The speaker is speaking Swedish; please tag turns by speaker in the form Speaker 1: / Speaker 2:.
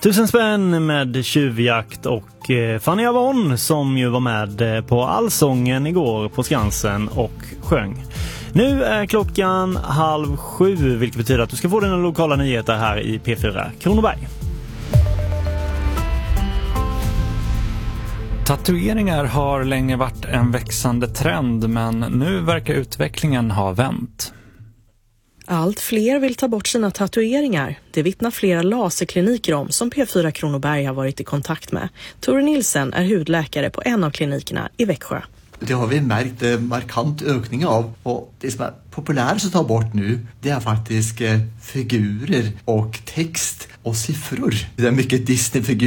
Speaker 1: 1000 spänn med Tjuvjakt och Fanny Avon som ju var med på Allsången igår på Skansen och sjöng. Nu är klockan 6:30, vilket betyder att du ska få dina lokala nyheter här i P4 Kronoberg.
Speaker 2: Tatueringar har länge varit en växande trend, men nu verkar utvecklingen ha vänt.
Speaker 3: Allt fler vill ta bort sina tatueringar. Det vittnar flera laserkliniker om som P4 Kronoberg har varit i kontakt med. Tore Nilsen är hudläkare på en av klinikerna i Växjö.
Speaker 4: Det har vi märkt markant ökning av, och det som är populärt att ta bort nu, det är faktiskt figurer och text och siffror. Det är mycket Disney-figurer